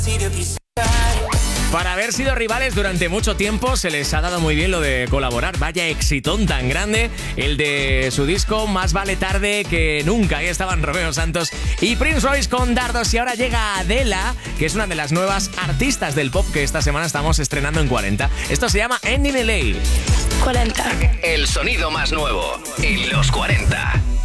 Para haber sido rivales durante mucho tiempo, se les ha dado muy bien lo de colaborar. Vaya exitón tan grande, el de su disco Más vale tarde que nunca. Ahí estaban Romeo Santos y Prince Royce con Dardos. Y ahora llega Adela, que es una de las nuevas artistas del pop que esta semana estamos estrenando en 40. Esto se llama Ending LA. 40. El sonido más nuevo en los 40.